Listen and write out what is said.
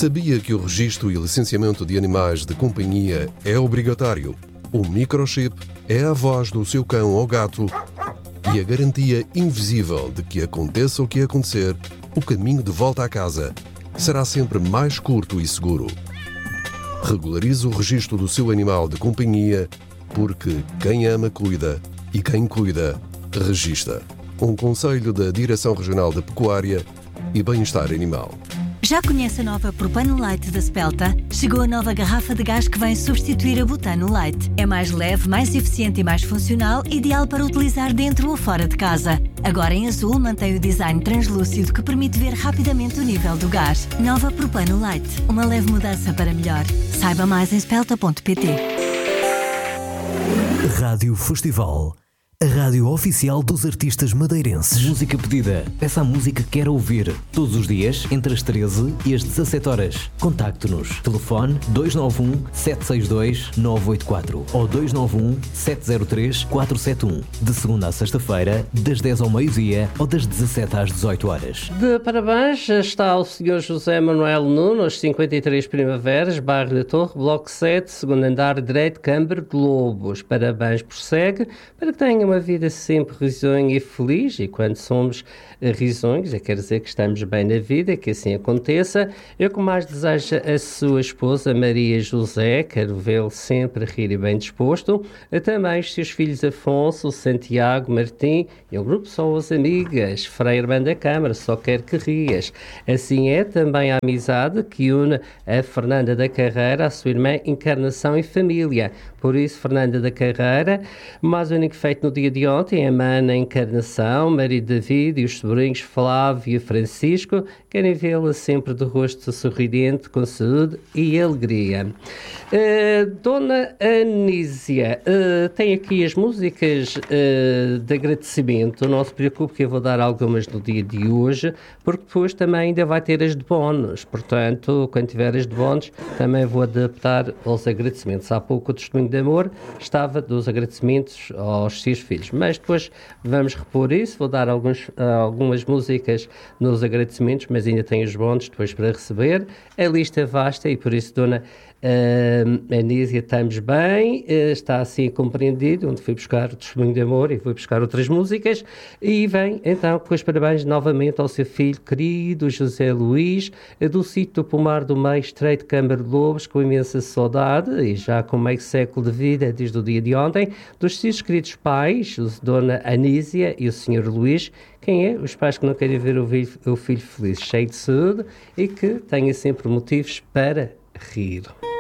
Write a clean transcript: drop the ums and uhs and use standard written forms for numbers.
Sabia que o registro e licenciamento de animais de companhia é obrigatório? O microchip é a voz do seu cão ou gato e a garantia invisível de que aconteça o que acontecer, o caminho de volta à casa será sempre mais curto e seguro. Regularize o registro do seu animal de companhia, porque quem ama cuida e quem cuida registra. Um conselho da Direção Regional da Pecuária e Bem-Estar Animal. Já conhece a nova Propano Light da Spelta? Chegou a nova garrafa de gás que vem substituir a Butano Light. É mais leve, mais eficiente e mais funcional, ideal para utilizar dentro ou fora de casa. Agora em azul mantém o design translúcido que permite ver rapidamente o nível do gás. Nova Propano Light, uma leve mudança para melhor. Saiba mais em spelta.pt. Rádio Festival, a rádio oficial dos artistas madeirenses. Música pedida. Peça a música que quer ouvir. Todos os dias, entre as 13 e as 17 horas. Contacte-nos. Telefone 291-762-984 ou 291-703-471. De segunda à sexta-feira, das 10 ao meio-dia ou das 17 às 18 horas. De parabéns está o Sr. José Manuel Nuno, às 53 Primaveras, bairro da Torre, bloco 7, segundo andar direito, Câmara de Lobos. Parabéns por segue, para que tenha uma vida sempre risonha e feliz, e quando somos risonhos, quer dizer que estamos bem na vida, que assim aconteça. Eu que mais desejo a sua esposa Maria José, quero vê-lo sempre rir e bem disposto, também os seus filhos Afonso, Santiago, Martim e o grupo Só as Amigas, Freire Banda Câmara, só quer que rias. Assim é também a amizade que une a Fernanda da Carreira, a sua irmã Encarnação e família. Por isso, Fernanda da Carreira, mais um único feito no dia de ontem, a Mana Encarnação, marido David e os sobrinhos Flávio e Francisco, querem vê-la sempre de rosto sorridente, com saúde e alegria. Dona Anísia, tem aqui as músicas de agradecimento. Não se preocupe que eu vou dar algumas no dia de hoje, porque depois também ainda vai ter as de bónus. Portanto, quando tiver as de bónus, também vou adaptar aos agradecimentos. Há pouco o testemunho de amor estava dos agradecimentos aos seus filhos, mas depois vamos repor isso. Vou dar algumas músicas nos agradecimentos, mas ainda tenho os bónus depois para receber. A lista é vasta e por isso, Dona Anísia, estamos bem, está assim compreendido, onde fui buscar o testemunho de amor e fui buscar outras músicas, e vem então com os parabéns novamente ao seu filho querido José Luís, do sítio do Pomar do Meio, Estreito, Câmara de Lobos, com imensa saudade e já com meio século de vida desde o dia de ontem, dos seus queridos pais, Dona Anísia e o Sr. Luís. Quem é? Os pais que não querem ver o filho feliz, cheio de saúde e que tenha sempre motivos para rir.